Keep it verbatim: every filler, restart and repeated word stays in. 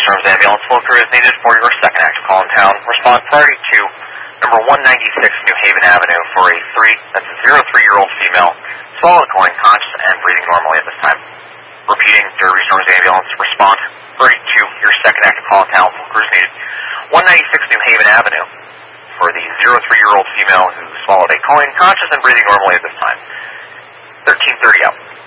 Service Ambulance. Full crew is needed for your second active call in town. Respond priority to number one ninety-six New Haven Avenue for a three, that's a zero three-year-old female, swallowed, going conscious and breathing normally at this time. Repeating, Derby Storms Ambulance, respond priority to your second active call in town. Full crew is needed. one ninety-six New Haven Avenue for the zero three-year-old female who swallowed a coin, conscious and breathing normally at this time. thirteen thirty out.